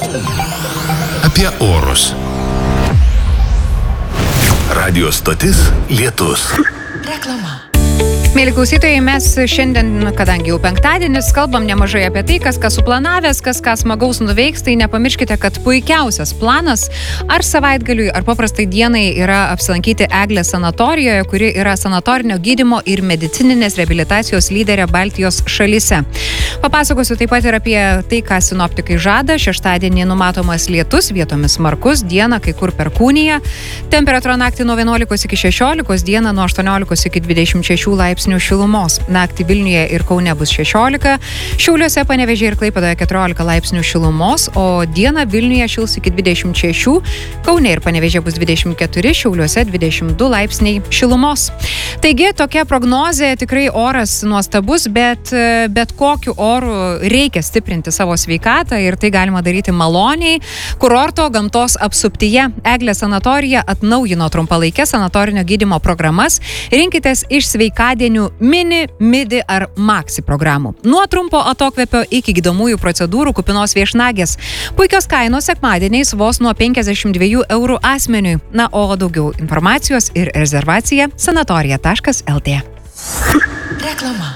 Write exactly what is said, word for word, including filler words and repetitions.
Apie orus. Radio stotis Lietus. Reklama. Mėly klausytojai, mes šiandien, kadangi jau penktadienis, kalbam nemažai apie tai, kas ką suplanavęs, kas ką smagaus nuveiks, tai nepamirškite, kad puikiausias planas ar savaitgaliui, ar paprastai dienai yra apsilankyti Eglės sanatorijoje, kuri yra sanatorinio gydymo ir medicininės reabilitacijos lyderė Baltijos šalyse. Papasakosiu taip pat ir apie tai, ką sinoptikai žada. Šeštadienį numatomas lietus, vietomis smarkus, dieną kai kur perkūnija. Temperatūra naktį nuo vienuolikos iki šešiolikos, dieną nuo aštuoniolikos iki dvidešimt šešių laipsnių šilumos. Naktį Vilniuje ir Kaune bus šešiolika, Šiauliuose, Panevėžyje ir Klaipėdoje keturiolika laipsnių šilumos, o dieną Vilniuje šils iki dvidešimt šešių, Kaune ir Panevėžyje bus dvidešimt keturi, Šiauliuose dvidešimt du laipsniai šilumos. Taigi, tokia prognozė, tikrai oras nuostabus, bet bet kokiu oru reikia stiprinti savo sveikatą ir tai galima daryti maloniai. Kurorto gamtos apsuptyje Eglės sanatorija atnaujino trumpalaikės sanatorinio gydymo programas. Rinkitės iš sveikadienių mini, midi ar maxi programų. Nuo trumpo atokvėpio iki gydomųjų procedūrų kupinos viešnagės. Puikios kainos sekmadieniais vos nuo penkiasdešimt dviejų eurų asmeniui. Na, o daugiau informacijos ir rezervacija sanatorija taškas el tė. Reklama.